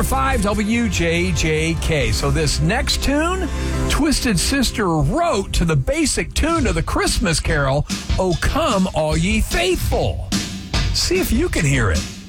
5 WJJK. So this next tune, Twisted Sister wrote to the basic tune of the Christmas carol, "O Come All Ye Faithful." See if you can hear it.